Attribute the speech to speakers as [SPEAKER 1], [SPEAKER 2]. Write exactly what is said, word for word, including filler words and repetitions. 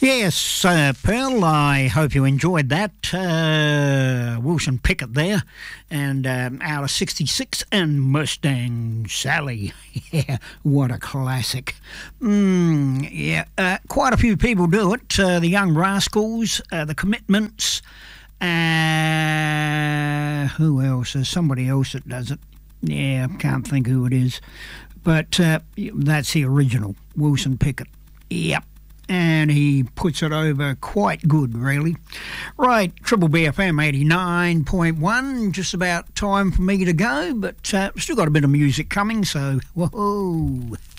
[SPEAKER 1] Yes, uh, Pearl, I hope you enjoyed that. Uh, Wilson Pickett there, and um, out of sixty-six, and Mustang Sally. Yeah, what a classic. Mm, yeah, uh, quite a few people do it. Uh, the Young Rascals, uh, the Commitments, uh, who else? There's somebody else that does it. Yeah, I can't think who it is. But uh, that's the original, Wilson Pickett. Yep. And he puts it over quite good, really. Right, Triple B F M eighty-nine point one, just about time for me to go, but uh, still got a bit of music coming, so whoa.